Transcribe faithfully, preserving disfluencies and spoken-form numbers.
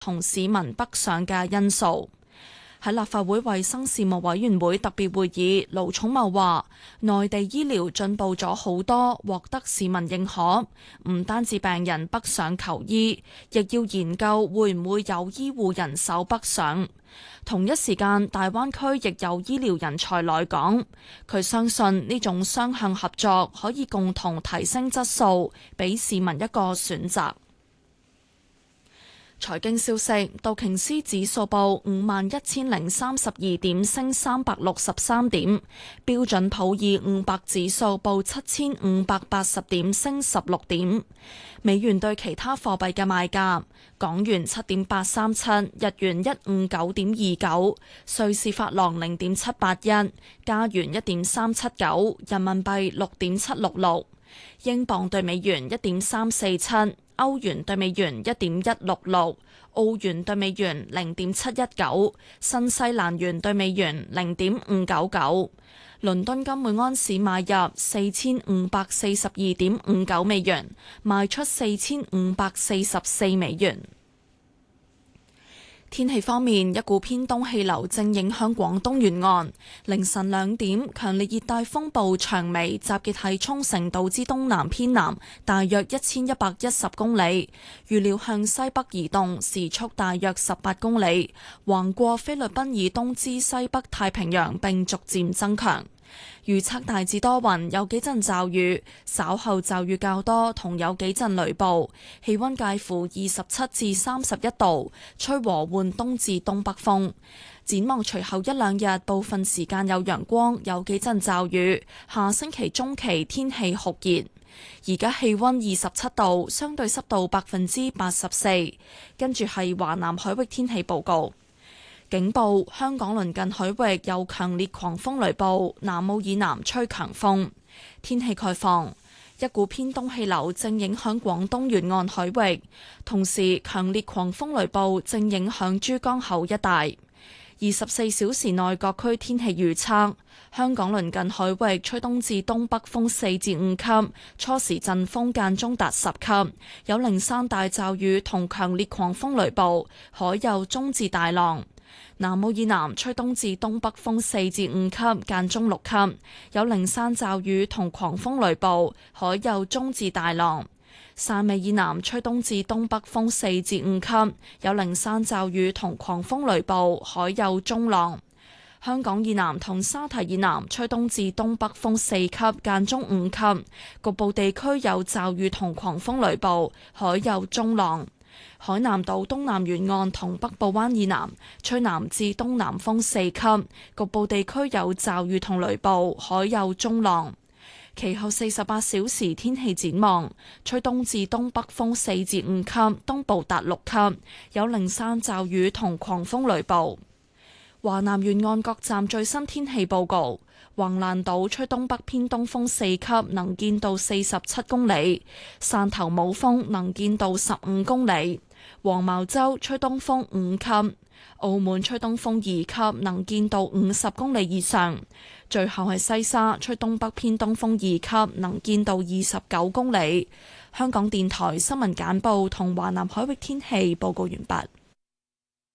同市民北上嘅因素。喺立法會衛生事務委員會特別會議，盧寵茂話：內地醫療進步咗好多，獲得市民認可。唔單止病人北上求醫，亦要研究會唔會有醫護人手北上。同一時間，大灣區亦有醫療人才來港。佢相信呢種雙向合作可以共同提升質素，俾市民一個選擇。財經消息，道瓊斯指數報五萬一千零三十二點，升三百六十三點；標準普爾五百指數報七千五百八十點，升十六點。美元對其他貨幣嘅賣價：港元七點八三七，日元一五九點二九，瑞士法郎零點七八一，加元一點三七九，人民幣六點七六六，英鎊對美元一點三四七。歐元對美元一點一六六，澳元對美元零點七一九，新西蘭元對美元零點五九九。倫敦金每安士買入四千五百四十二點五九美元，賣出四千五百四十四美元。天氣方面，一股偏東氣流正影響廣東沿岸。凌晨兩點，強烈熱帶風暴長尾集結喺沖繩島之東南偏南，大約一千一百一十公里，預料向西北移動，時速大約十八公里，橫過菲律賓以東之西北太平洋並逐漸增強。預測大致多雲，有幾陣驟雨，稍後驟雨較多，同有幾陣雷暴。氣溫介乎二十七至三十一度，吹和緩東至東北風。展望隨後一兩日，部分時間有陽光，有幾陣驟雨。下星期中期天氣酷熱。而家氣溫二十七度，相對濕度百分之八十四。跟住係華南海域天氣報告。警報：香港鄰近海域有強烈狂風雷暴，南澳以南吹強風。天氣概況：一股偏東氣流正影響廣東沿岸海域，同時強烈狂風雷暴正影響珠江口一帶。二十四小時內各區天氣預測：香港鄰近海域吹東至東北風四至五級，初時陣風間中達十級，有零散大驟雨同強烈狂風雷暴，海有中至大浪。南澳以南吹東至東北風四至五級，間中六級，有零散驟雨同狂風雷暴，海有中至大浪。汕尾以南吹東至東北風四至五級，有零散驟雨同狂風雷暴，海有中浪。香港以南同沙堤以南吹東至東北風四級，間中五級，局部地區有驟雨同狂風雷暴，海有中浪。海南島東南沿岸同北部灣以南吹南至東南風四級，局部地區有驟雨同雷暴，海有中浪。其後四十八小時天氣展望：吹東至東北風四至五級，東部達六級，有零散驟雨同狂風雷暴。華南沿岸各站最新天氣報告：橫瀾島吹東北偏東風四級，能見度四十七公里；汕頭冇風，能見度十五公里；黃茅洲吹東風五級；澳門吹東風二級，能見度五十公里以上；最後係西沙吹東北偏東風二級，能見度二十九公里。香港電台新聞簡報同華南海域天氣報告完畢。